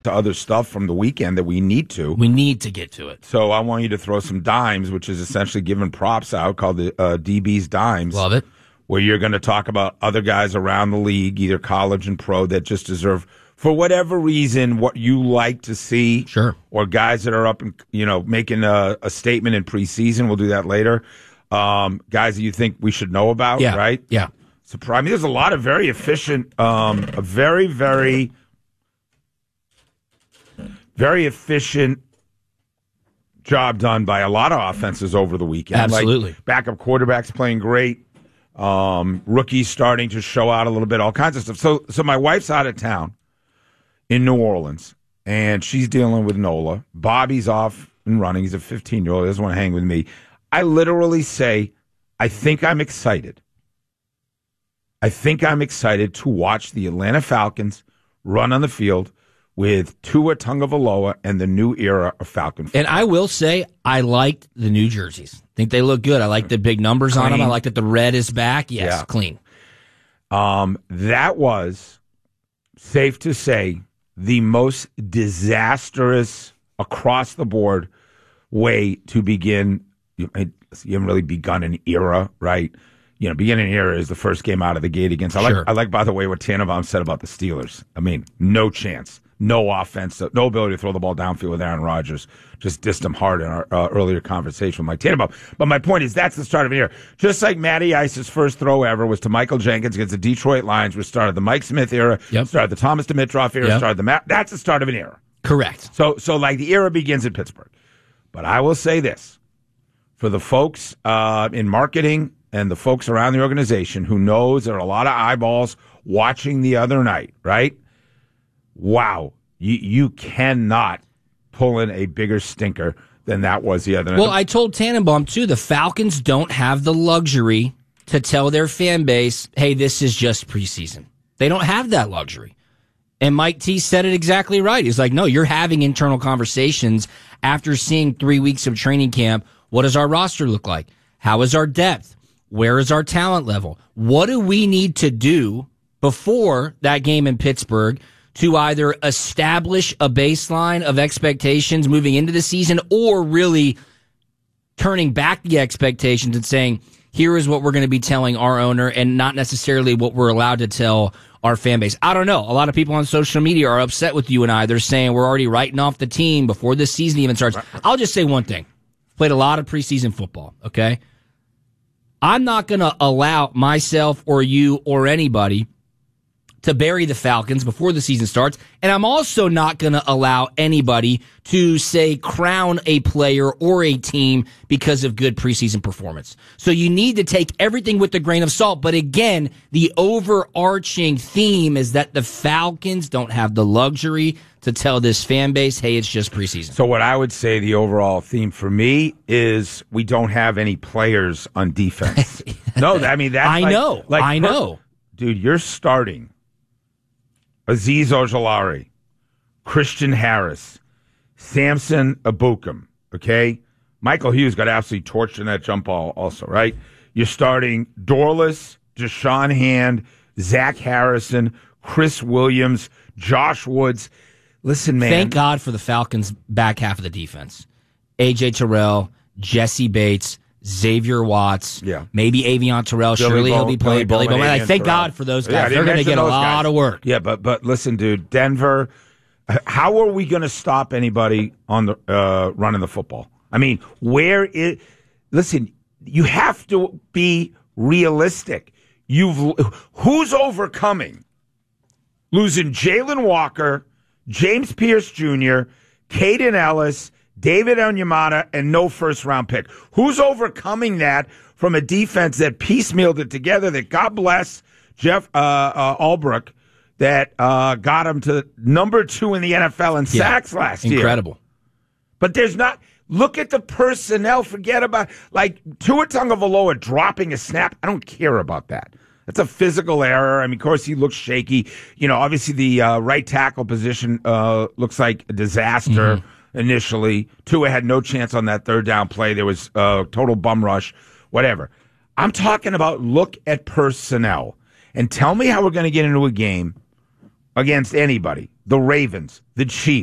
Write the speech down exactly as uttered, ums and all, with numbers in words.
to other stuff from the weekend that we need to. We need to get to it. So I want you to throw some dimes, which is essentially giving props out, called the uh, D B's Dimes. Love it. Where you're going to talk about other guys around the league, either college and pro, that just deserve, for whatever reason, what you like to see. Sure. Or guys that are up and, you know, making a, a statement in preseason. We'll do that later. Um, guys that you think we should know about, yeah. right? Yeah. Surprise. I mean, there's a lot of very efficient, um, a very, very, very efficient job done by a lot of offenses over the weekend. Absolutely. Like backup quarterbacks playing great. Um, rookies starting to show out a little bit, all kinds of stuff. So, so my wife's out of town in New Orleans, and she's dealing with Nola. Bobby's off and running. He's a fifteen-year-old. He doesn't want to hang with me. I literally say, I think I'm excited. I think I'm excited to watch the Atlanta Falcons run on the field with Tua Tagovailoa and the new era of Falcon football. And I will say, I liked the new jerseys. I think they look good. I like the big numbers Clean. on them. I like that the red is back. Yes, Yeah. clean. Um, that was, safe to say, the most disastrous across-the-board way to begin. You, you haven't really begun an era, right? You know, beginning an era is the first game out of the gate against. I like, Sure. I like, by the way, what Tannenbaum said about the Steelers. I mean, no chance, no offense, no ability to throw the ball downfield with Aaron Rodgers. Just dissed him hard in our uh, earlier conversation with Mike Tannenbaum. But my point is, that's the start of an era. Just like Matty Ice's first throw ever was to Michael Jenkins against the Detroit Lions, which started the Mike Smith era, Yep. started the Thomas Dimitroff era, Yep. started the Matt. That's the start of an era. Correct. So, so like the era begins in Pittsburgh. But I will say this. For the folks uh, in marketing and the folks around the organization who knows there are a lot of eyeballs watching the other night, right? Wow. You, you cannot pull in a bigger stinker than that was the other night. Well, I told Tannenbaum, too, the Falcons don't have the luxury to tell their fan base, hey, this is just preseason. They don't have that luxury. And Mike T said it exactly right. He's like, no, you're having internal conversations after seeing three weeks of training camp. What does our roster look like? How is our depth? Where is our talent level? What do we need to do before that game in Pittsburgh to either establish a baseline of expectations moving into the season or really turning back the expectations and saying, here is what we're going to be telling our owner and not necessarily what we're allowed to tell our fan base. I don't know. A lot of people on social media are upset with you and I. They're saying we're already writing off the team before this season even starts. I'll just say one thing. Played a lot of preseason football, okay? I'm not going to allow myself or you or anybody to bury the Falcons before the season starts, and I'm also not going to allow anybody to, say, crown a player or a team because of good preseason performance. So you need to take everything with a grain of salt, but again, the overarching theme is that the Falcons don't have the luxury to tell this fan base, hey, it's just preseason. So what I would say the overall theme for me is we don't have any players on defense. No, I mean, that's I like, know, like I know. Dude, you're starting Azeez Ojulari, Christian Harris, Samson Ebukam, okay? Michael Hughes got absolutely torched in that jump ball also, right? You're starting Dorless, Deshaun Hand, Zach Harrison, Chris Williams, Josh Woods. Listen, man. Thank God for the Falcons' back half of the defense. A J Terrell, Jesse Bates, Xavier Watts, yeah. maybe Avion Terrell. Billy Surely Bo- he'll be playing. Billy Billy Bowman, Bowman. Like, thank Terrell. God for those guys. Yeah, They're going to get a lot guys. of work. Yeah, but but listen, dude, Denver, how are we going to stop anybody on the uh, running the football? I mean, where is? Listen, you have to be realistic. You've who's overcoming losing Jalen Walker, James Pierce Junior, Caden Ellis, David Onyemata, and no first-round pick. Who's overcoming that from a defense that piecemealed it together, that, God bless Jeff uh, uh, Albrook, that uh, got him to number two in the N F L in Yeah. sacks last year? Incredible. But there's not – look at the personnel. Forget about – like, Tua Tagovailoa dropping a snap. I don't care about that. That's a physical error. I mean, of course, he looks shaky. You know, obviously the uh, right tackle position uh, looks like a disaster. Mm-hmm. Initially, Tua had no chance on that third down play. There was a uh, total bum rush, whatever. I'm talking about look at personnel and tell me how we're going to get into a game against anybody. The Ravens, the Chiefs.